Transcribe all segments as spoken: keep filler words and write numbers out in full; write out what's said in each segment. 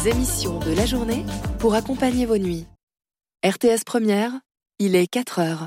Émissions de la journée pour accompagner vos nuits. R T S Première, il est quatre heures.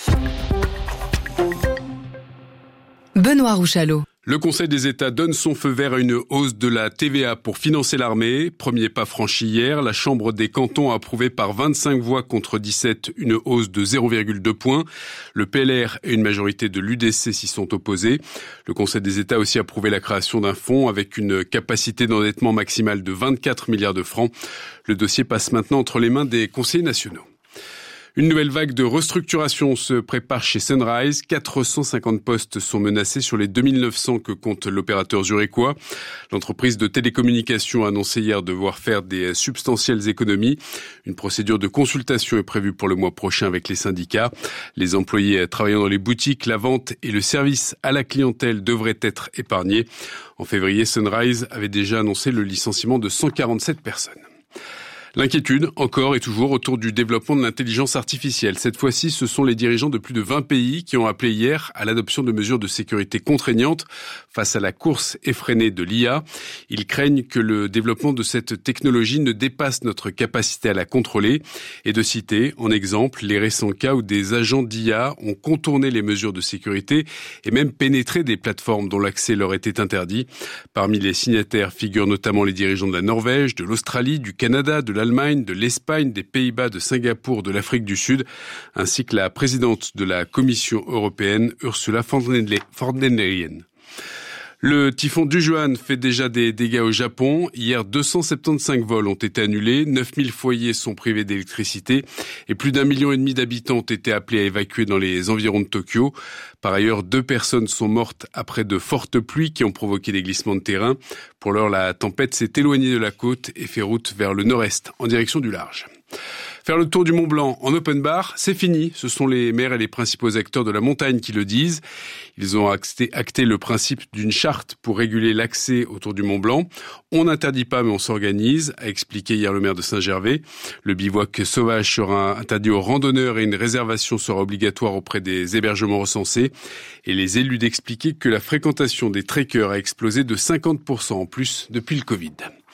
Benoît Rouchalot. Le Conseil des États donne son feu vert à une hausse de la T V A pour financer l'armée. Premier pas franchi hier, la Chambre des cantons a approuvé par vingt-cinq voix contre dix-sept une hausse de zéro virgule deux points. Le P L R et une majorité de l'U D C s'y sont opposés. Le Conseil des États a aussi approuvé la création d'un fonds avec une capacité d'endettement maximale de vingt-quatre milliards de francs. Le dossier passe maintenant entre les mains des conseillers nationaux. Une nouvelle vague de restructuration se prépare chez Sunrise. quatre cent cinquante postes sont menacés sur les deux mille neuf cents que compte l'opérateur zurichois. L'entreprise de télécommunications a annoncé hier devoir faire des substantielles économies. Une procédure de consultation est prévue pour le mois prochain avec les syndicats. Les employés travaillant dans les boutiques, la vente et le service à la clientèle devraient être épargnés. En février, Sunrise avait déjà annoncé le licenciement de cent quarante-sept personnes. L'inquiétude, encore et toujours, autour du développement de l'intelligence artificielle. Cette fois-ci, ce sont les dirigeants de plus de vingt pays qui ont appelé hier à l'adoption de mesures de sécurité contraignantes face à la course effrénée de l'I A. Ils craignent que le développement de cette technologie ne dépasse notre capacité à la contrôler. Et de citer, en exemple, les récents cas où des agents d'I A ont contourné les mesures de sécurité et même pénétré des plateformes dont l'accès leur était interdit. Parmi les signataires figurent notamment les dirigeants de la Norvège, de l'Australie, du Canada, de l'Allemagne, de l'Espagne, des Pays-Bas, de Singapour, de l'Afrique du Sud, ainsi que la présidente de la Commission européenne, Ursula von der Leyen. Le typhon Dujuan fait déjà des dégâts au Japon. Hier, deux cent soixante-quinze vols ont été annulés, neuf mille foyers sont privés d'électricité et plus d'un million et demi d'habitants ont été appelés à évacuer dans les environs de Tokyo. Par ailleurs, deux personnes sont mortes après de fortes pluies qui ont provoqué des glissements de terrain. Pour l'heure, la tempête s'est éloignée de la côte et fait route vers le nord-est, en direction du large. Faire le tour du Mont Blanc en open bar, c'est fini. Ce sont les maires et les principaux acteurs de la montagne qui le disent. Ils ont acté, acté le principe d'une charte pour réguler l'accès autour du Mont Blanc. On n'interdit pas, mais on s'organise, a expliqué hier le maire de Saint-Gervais. Le bivouac sauvage sera interdit aux randonneurs et une réservation sera obligatoire auprès des hébergements recensés. Et les élus d'expliquer que la fréquentation des trekkers a explosé de cinquante pour cent en plus depuis le Covid.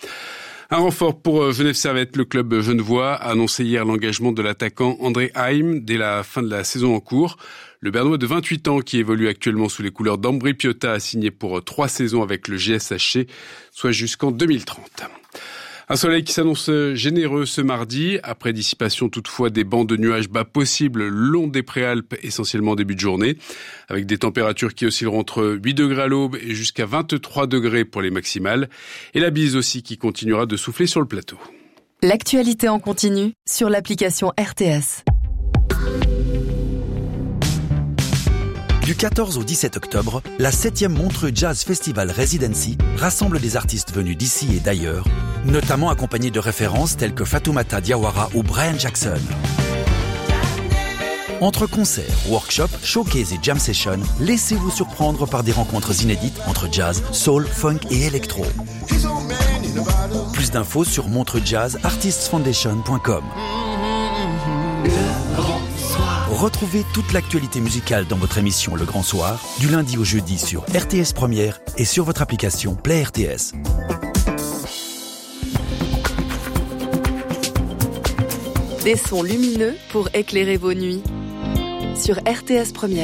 Un renfort pour Genève Servette. Le club genevois a annoncé hier l'engagement de l'attaquant André Haim dès la fin de la saison en cours. Le Bernois de vingt-huit ans, qui évolue actuellement sous les couleurs d'Ambri Piotta, a signé pour trois saisons avec le G S H C, soit jusqu'en deux mille trente. Un soleil qui s'annonce généreux ce mardi, après dissipation toutefois des bancs de nuages bas possibles le long des Préalpes, essentiellement en début de journée, avec des températures qui oscilleront entre huit degrés à l'aube et jusqu'à vingt-trois degrés pour les maximales, et la bise aussi qui continuera de souffler sur le plateau. L'actualité en continu sur l'application R T S. Du quatorze au dix-sept octobre, la septième Montreux Jazz Festival Residency rassemble des artistes venus d'ici et d'ailleurs, notamment accompagnés de références telles que Fatoumata Diawara ou Brian Jackson. Entre concerts, workshops, showcases et jam sessions, laissez-vous surprendre par des rencontres inédites entre jazz, soul, funk et électro. Plus d'infos sur montreux jazz artists foundation point com. Retrouvez toute l'actualité musicale dans votre émission Le Grand Soir, du lundi au jeudi sur R T S Première et sur votre application Play R T S. Des sons lumineux pour éclairer vos nuits. Sur R T S Première.